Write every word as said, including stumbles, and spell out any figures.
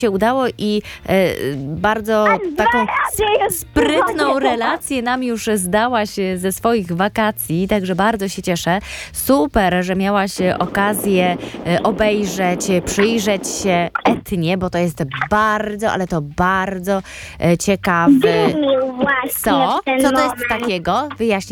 się udało i e, bardzo taką sprytną relację nam już zdałaś e, ze swoich wakacji, także bardzo się cieszę. Super, że miałaś e, okazję e, obejrzeć, e, przyjrzeć się Etnie, bo to jest bardzo, ale to bardzo e, ciekawy... Dymił właśnie Co? w ten Co to jest moment. takiego? Wyjaśnij.